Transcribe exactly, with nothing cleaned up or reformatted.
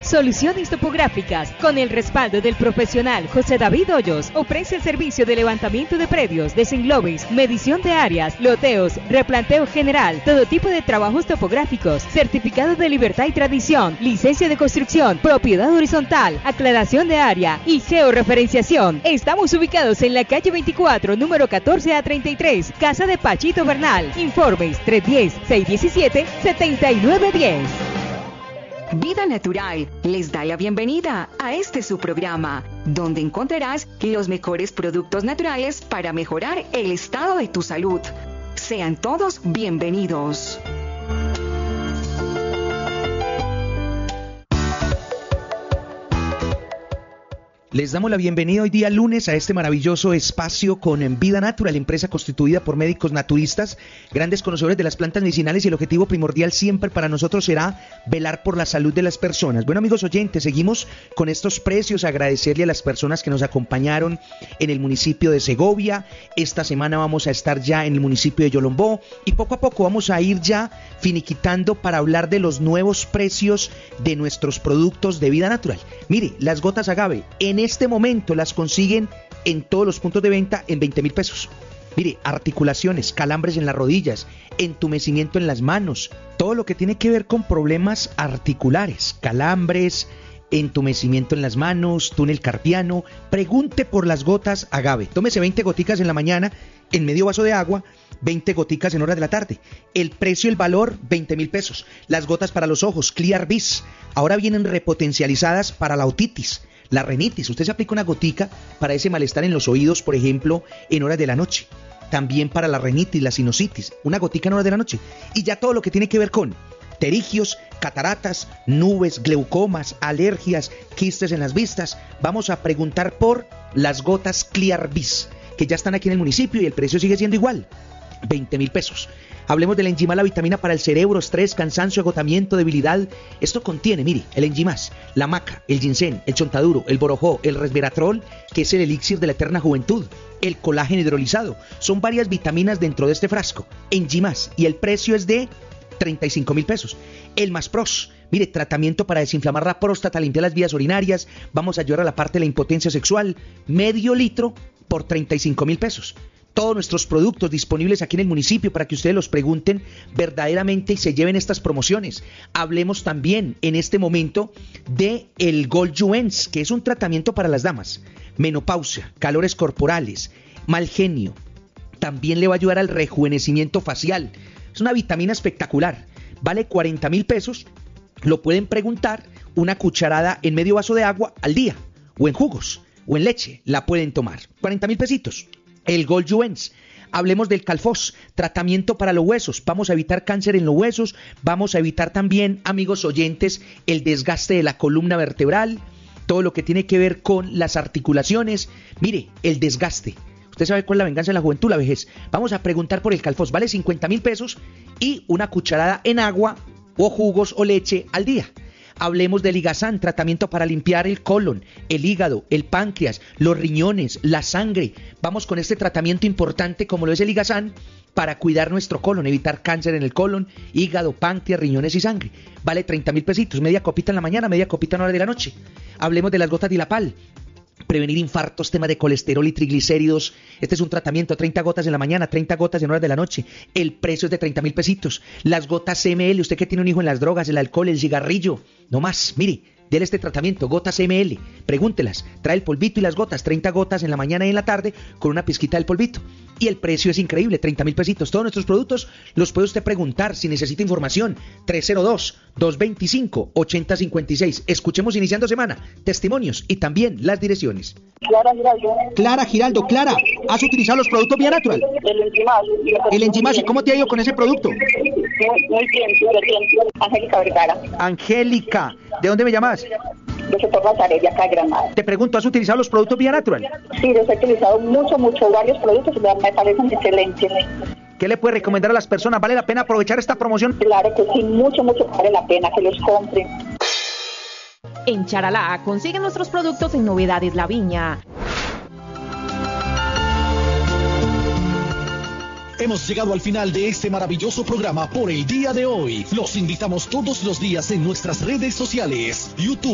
Soluciones Topográficas, con el respaldo del profesional José David Hoyos, ofrece el servicio de levantamiento de predios, desenglobes, medición de áreas, loteos, replanteo general, todo tipo de trabajos topográficos, certificado de libertad y tradición, licencia de construcción, propiedad horizontal, aclaración de área y georreferenciación. Estamos ubicados en la calle veinticuatro, número catorce a treinta y tres, Casa de Pachito Bernal. Informes tres uno cero, seis uno siete, siete nueve uno cero. Vida Natural les da la bienvenida a este su programa, donde encontrarás los mejores productos naturales para mejorar el estado de tu salud. Sean todos bienvenidos. Les damos la bienvenida hoy día lunes a este maravilloso espacio con Vida Natural, empresa constituida por médicos naturistas, grandes conocedores de las plantas medicinales, y el objetivo primordial siempre para nosotros será velar por la salud de las personas. Bueno, amigos oyentes, seguimos con estos precios, agradecerle a las personas que nos acompañaron en el municipio de Segovia. Esta semana vamos a estar ya en el municipio de Yolombó y poco a poco vamos a ir ya finiquitando para hablar de los nuevos precios de nuestros productos de Vida Natural. Mire, las gotas agave en este momento las consiguen en todos los puntos de venta en veinte mil pesos. Mire, articulaciones, calambres en las rodillas, entumecimiento en las manos, todo lo que tiene que ver con problemas articulares, calambres, entumecimiento en las manos, túnel carpiano. Pregunte por las gotas agave. Tómese veinte goticas en la mañana en medio vaso de agua, veinte goticas en horas de la tarde. El precio, el valor, veinte mil pesos. Las gotas para los ojos, Clear Vis, ahora vienen repotencializadas para la otitis, la rinitis. Usted se aplica una gotica para ese malestar en los oídos, por ejemplo, en horas de la noche. También para la rinitis, la sinusitis, una gotica en horas de la noche. Y ya todo lo que tiene que ver con pterigios, cataratas, nubes, glaucomas, alergias, quistes en las vistas. Vamos a preguntar por las gotas Clear Vis, que ya están aquí en el municipio y el precio sigue siendo igual, veinte mil pesos. Hablemos del Enjimás, la vitamina para el cerebro, estrés, cansancio, agotamiento, debilidad. Esto contiene, mire, el Enjimás, la maca, el ginseng, el chontaduro, el borojó, el resveratrol, que es el elixir de la eterna juventud, el colágeno hidrolizado. Son varias vitaminas dentro de este frasco, Enjimás, y el precio es de treinta y cinco mil pesos. El Maspros, mire, tratamiento para desinflamar la próstata, limpiar las vías urinarias. Vamos a ayudar a la parte de la impotencia sexual, medio litro por treinta y cinco mil pesos. Todos nuestros productos disponibles aquí en el municipio para que ustedes los pregunten verdaderamente y se lleven estas promociones. Hablemos también en este momento de el Gold Juens, que es un tratamiento para las damas, menopausia, calores corporales, mal genio. También le va a ayudar al rejuvenecimiento facial. Es una vitamina espectacular, vale cuarenta mil pesos. Lo pueden preguntar, una cucharada en medio vaso de agua al día, o en jugos, o en leche, la pueden tomar. cuarenta mil pesitos. El Gold Juens. Hablemos del Calfos, tratamiento para los huesos. Vamos a evitar cáncer en los huesos. Vamos a evitar también, amigos oyentes, el desgaste de la columna vertebral, todo lo que tiene que ver con las articulaciones. Mire, el desgaste. Usted sabe cuál es la venganza de la juventud, la vejez. Vamos a preguntar por el Calfos. Vale cincuenta mil pesos y una cucharada en agua o jugos o leche al día. Hablemos del Ligazán, tratamiento para limpiar el colon, el hígado, el páncreas, los riñones, la sangre. Vamos con este tratamiento importante como lo es el Ligazán para cuidar nuestro colon, evitar cáncer en el colon, hígado, páncreas, riñones y sangre. Vale treinta mil pesitos, media copita en la mañana, media copita en hora de la noche. Hablemos de las gotas de Dilapal. Prevenir infartos, tema de colesterol y triglicéridos. Este es un tratamiento, treinta gotas en la mañana, treinta gotas en horas de la noche. El precio es de treinta mil pesitos. Las gotas C M L, usted que tiene un hijo en las drogas, el alcohol, el cigarrillo, no más, mire, déle este tratamiento, gotas M L, pregúntelas, trae el polvito y las gotas, treinta gotas en la mañana y en la tarde con una pizquita del polvito. Y el precio es increíble, treinta mil pesitos. Todos nuestros productos los puede usted preguntar si necesita información. tres cero dos, dos dos cinco, ocho cero cinco seis. Escuchemos iniciando semana, testimonios y también las direcciones. Clara Giraldo. Clara Giraldo, Clara, ¿has utilizado los productos Vida Natural? El Enjimás. El Enjimás, ¿y cómo te ha ido con ese producto? Muy, muy bien, súper bien. Angélica Vergara. Angélica, ¿de dónde me llamas? De sector Nazaret, de acá de Granada. Te pregunto, ¿has utilizado los productos Vida Natural? Sí, los he utilizado mucho, mucho, varios productos y me parecen excelentes. ¿Qué le puede recomendar a las personas? ¿Vale la pena aprovechar esta promoción? Claro que sí, mucho, mucho vale la pena que los compren. En Charalá consiguen nuestros productos en Novedades La Viña. Hemos llegado al final de este maravilloso programa por el día de hoy. Los invitamos todos los días en nuestras redes sociales, YouTube.